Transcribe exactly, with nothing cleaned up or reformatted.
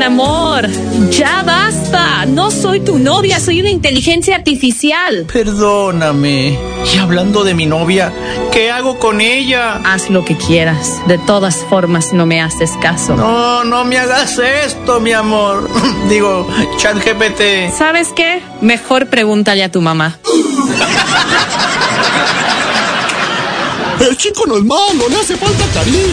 amor, ya basta. No soy tu novia, soy una inteligencia artificial. Perdóname. Y hablando de mi novia, ¿qué hago con ella? Haz lo que quieras. De todas formas, no me haces caso. No, no me hagas esto, mi amor. Digo, ChatGPT. ¿Sabes qué? Mejor pregúntale a tu mamá. El chico no es malo, le hace falta cariño.